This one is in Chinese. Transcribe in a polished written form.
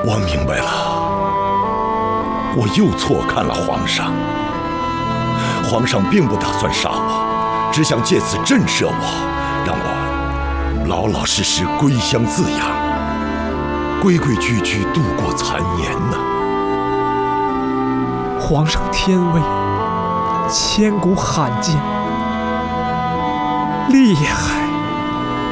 我明白了，我又错看了皇上。皇上并不打算杀我，只想借此震慑我，让我老老实实归乡自养，规规矩矩度过残年呢。 皇上天威，千古罕见，厉害！